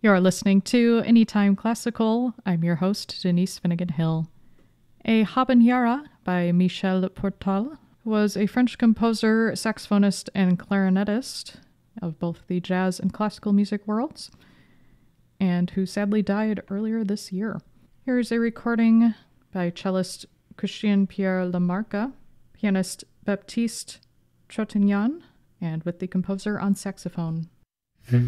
You're listening to Anytime Classical. I'm your host, Denise Finnegan Hill. A Habanera by Michel Portal was a French composer, saxophonist, and clarinetist of both the jazz and classical music worlds, and who sadly died earlier this year. Here's a recording by cellist Christian Pierre Lamarca, pianist Baptiste Trintignant, and with the composer on saxophone.